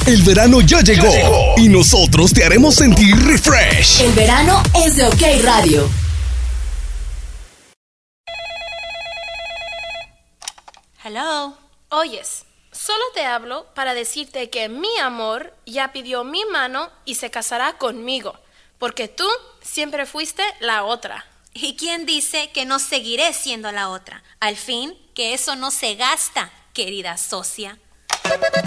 El verano ya llegó y nosotros te haremos sentir refresh. El verano es de OK Radio. Hello. Oyes, solo te hablo para decirte que mi amor ya pidió mi mano y se casará conmigo, porque tú siempre fuiste la otra. ¿Y quién dice que no seguiré siendo la otra? Al fin, que eso no se gasta, querida socia.